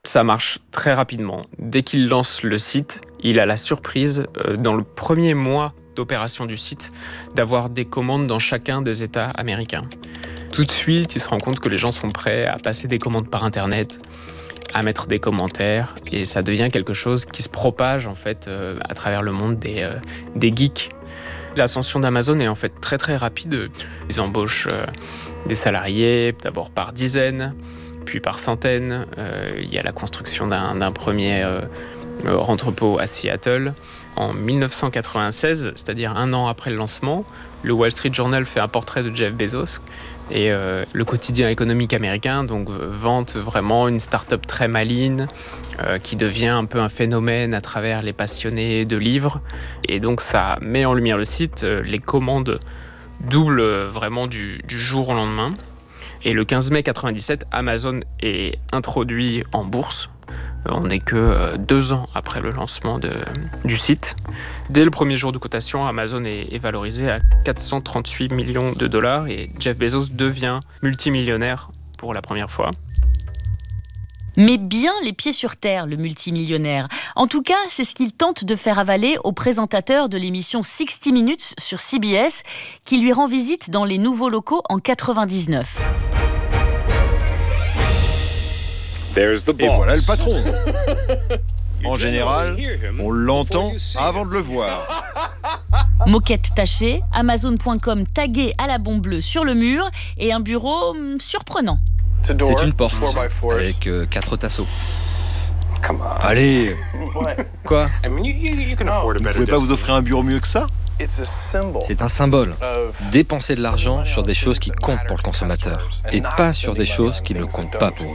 Ça marche très rapidement. Dès qu'il lance le site, il a la surprise, dans le premier mois d'opération du site, d'avoir des commandes dans chacun des États américains. Tout de suite, il se rend compte que les gens sont prêts à passer des commandes par Internet, à mettre des commentaires, et ça devient quelque chose qui se propage en fait à travers le monde des geeks. L'ascension d'Amazon est en fait très très rapide. Ils embauchent des salariés, d'abord par dizaines, puis par centaines. Il y a la construction d'un premier entrepôt à Seattle. En 1996, c'est-à-dire un an après le lancement, le Wall Street Journal fait un portrait de Jeff Bezos. Et le quotidien économique américain vante vraiment une start-up très maligne qui devient un peu un phénomène à travers les passionnés de livres. Et donc ça met en lumière le site. Les commandes doublent vraiment du jour au lendemain. Et le 15 mai 1997, Amazon est introduit en bourse. On n'est que 2 ans après le lancement du site. Dès le premier jour de cotation, Amazon est valorisé à 438 millions de dollars et Jeff Bezos devient multimillionnaire pour la première fois. Mais bien les pieds sur terre, le multimillionnaire. En tout cas, c'est ce qu'il tente de faire avaler au présentateur de l'émission 60 Minutes sur CBS, qui lui rend visite dans les nouveaux locaux en 1999. Et voilà le patron. En général, on l'entend avant de le voir. Moquette tachée, Amazon.com tagué à la bombe bleue sur le mur et un bureau surprenant. C'est une porte avec 4 tasseaux. Allez, Quoi ? vous ne pouvez pas vous offrir un bureau mieux que ça ? C'est un symbole. Dépenser de l'argent sur des choses qui comptent pour le consommateur et pas sur des choses qui ne comptent pas pour eux.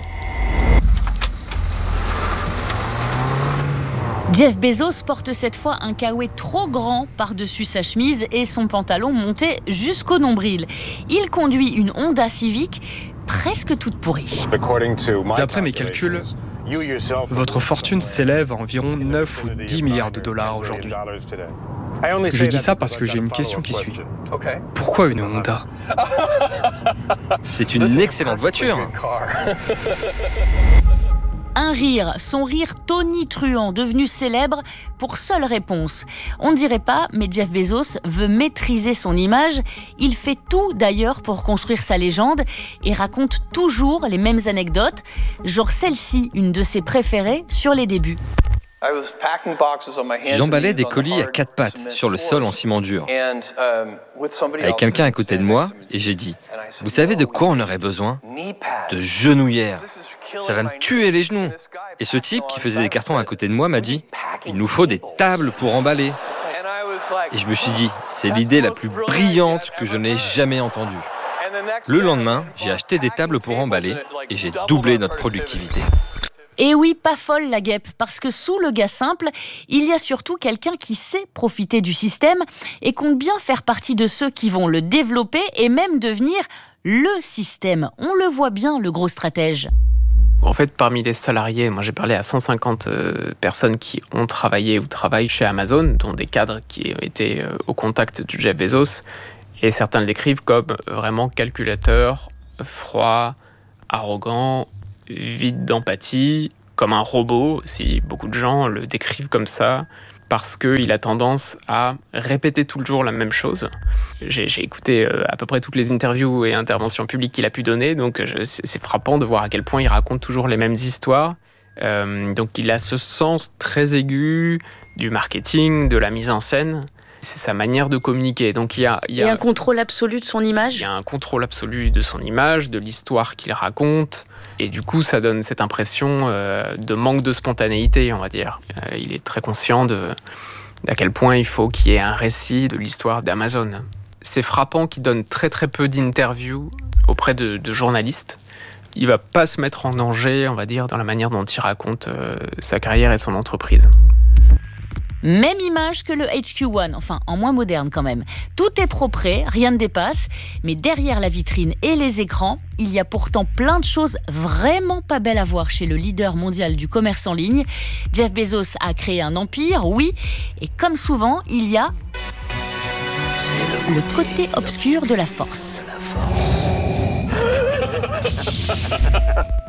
Jeff Bezos porte cette fois un kawaii trop grand par-dessus sa chemise et son pantalon monté jusqu'au nombril. Il conduit une Honda Civic presque toute pourrie. D'après mes calculs, votre fortune s'élève à environ 9 ou 10 milliards de dollars aujourd'hui. Je dis ça parce que j'ai une question qui suit. Pourquoi une Honda ? C'est une excellente voiture. Un rire, son rire tonitruant, devenu célèbre pour seule réponse. On ne dirait pas, mais Jeff Bezos veut maîtriser son image. Il fait tout d'ailleurs pour construire sa légende et raconte toujours les mêmes anecdotes. Genre celle-ci, une de ses préférées, sur les débuts. J'emballais des colis à 4 pattes sur le sol en ciment dur. Avec quelqu'un à côté de moi, et j'ai dit « Vous savez de quoi on aurait besoin ? De genouillères. Ça va me tuer les genoux. » Et ce type qui faisait des cartons à côté de moi m'a dit « Il nous faut des tables pour emballer. » Et je me suis dit « C'est l'idée la plus brillante que je n'ai jamais entendue. » Le lendemain, j'ai acheté des tables pour emballer et j'ai doublé notre productivité. Et oui, pas folle la guêpe, parce que sous le gars simple, il y a surtout quelqu'un qui sait profiter du système et compte bien faire partie de ceux qui vont le développer et même devenir le système. On le voit bien, le gros stratège. En fait, parmi les salariés, moi j'ai parlé à 150 personnes qui ont travaillé ou travaillent chez Amazon, dont des cadres qui étaient au contact de Jeff Bezos, et certains le décrivent comme vraiment calculateur, froid, arrogant, vide d'empathie, comme un robot aussi. Beaucoup de gens le décrivent comme ça parce qu'il a tendance à répéter tout le jour la même chose. J'ai écouté à peu près toutes les interviews et interventions publiques qu'il a pu donner, donc c'est frappant de voir à quel point il raconte toujours les mêmes histoires. Donc il a ce sens très aigu du marketing, de la mise en scène. C'est sa manière de communiquer. Donc il y a un contrôle absolu de son image. Il y a un contrôle absolu de son image, de l'histoire qu'il raconte. Et du coup, ça donne cette impression de manque de spontanéité, on va dire. Il est très conscient d'à quel point il faut qu'il y ait un récit de l'histoire d'Amazon. C'est frappant qu'il donne très très peu d'interviews auprès de journalistes. Il ne va pas se mettre en danger, on va dire, dans la manière dont il raconte sa carrière et son entreprise. Même image que le HQ1, enfin en moins moderne quand même. Tout est propre, rien ne dépasse, mais derrière la vitrine et les écrans, il y a pourtant plein de choses vraiment pas belles à voir chez le leader mondial du commerce en ligne. Jeff Bezos a créé un empire, oui, et comme souvent, il y a le côté obscur de la force.